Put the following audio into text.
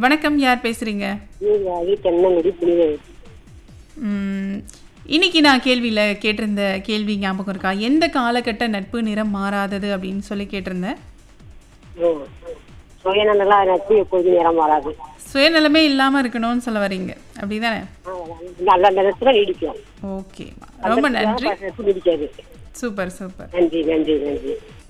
வணக்கம், யார் பேசுறீங்க? தென்னங்குடி புனிதவதி. ம், இன்னைக்கு நான் கேள்வியில கேட்டிருந்த கேள்வி ஞாபகம் இருக்கா? எந்த காலகட்ட நட்பு நிறம் மாறாதது அப்படின்னு சொல்லி கேட்டிருந்தேன். ம். சுயநலங்களா நட்பு எப்போதும் நிறம் மாறாது. சுயநலமே இல்லாம இருக்கணும்னு சொல்ல வர்றீங்க. அப்படிதானே? நல்ல நேரத்துல நீடிக்கும். ஓகே. ரொம்ப நன்றி. நட்பு நீடிக்காது. Super, super. நன்றி நன்றி நன்றி.